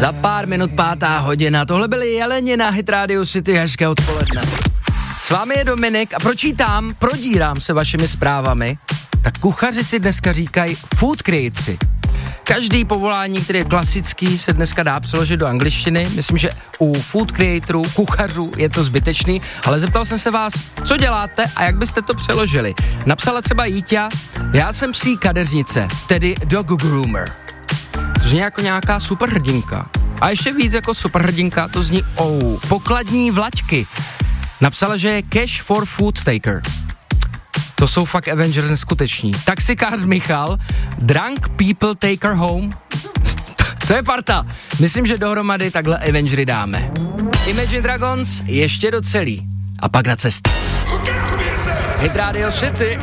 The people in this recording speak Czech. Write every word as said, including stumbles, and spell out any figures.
Za pár minut pátá hodina. Tohle byly Jeleni na Hit Radio City, hezké odpoledne. S vámi je Dominik a pročítám, prodírám se vašimi zprávami. Tak kuchaři si dneska říkají food creatoři. Každý povolání, který je klasický, se dneska dá přeložit do angličtiny. Myslím, že u food creatorů, kuchařů je to zbytečný, ale zeptal jsem se vás, co děláte a jak byste to přeložili. Napsala třeba Jíťa, já jsem psí kadeřnice, tedy dog groomer. To zní jako nějaká superhrdinka. A ještě víc jako superhrdinka, to zní oh, pokladní vlačky. Napsala, že je cash for food taker. To jsou fakt Avengers neskuteční. Taxikář Michal, drunk people take her home. To je parta. Myslím, že dohromady takhle Avengery dáme. Imagine Dragons ještě docelí. A pak na cestě. Hit Radio City.